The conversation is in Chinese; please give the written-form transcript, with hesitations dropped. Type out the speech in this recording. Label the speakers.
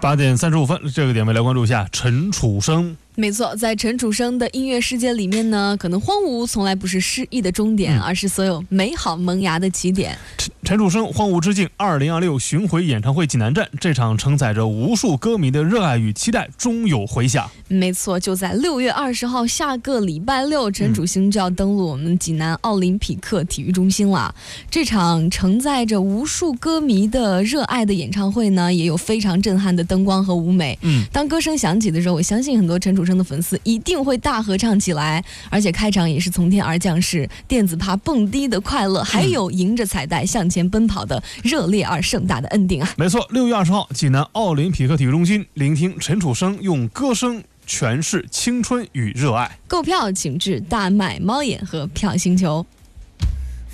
Speaker 1: 8点35分，这个点位来关注一下陈楚生。
Speaker 2: 没错，在陈楚生的音乐世界里面呢，可能荒芜从来不是诗意的终点，而是所有美好萌芽的起点。
Speaker 1: 陈楚生荒芜之境2026巡回演唱会济南站，这场承载着无数歌迷的热爱与期待终有回响。
Speaker 2: 没错，就在6月20号下个礼拜六，陈楚生就要登陆我们济南奥林匹克体育中心了。这场承载着无数歌迷的热爱的演唱会呢，也有非常震撼的灯光和舞美。当歌声响起的时候，我相信很多陈楚生的粉丝一定会大合唱起来，而且开场也是从天而降式电子趴蹦迪的快乐，还有迎着彩带向前奔跑的热烈而盛大的恩定啊！
Speaker 1: 没错，6月20号，济南奥林匹克体育中心，聆听陈楚生用歌声诠释青春与热爱。
Speaker 2: 购票请至大麦猫眼和票星球。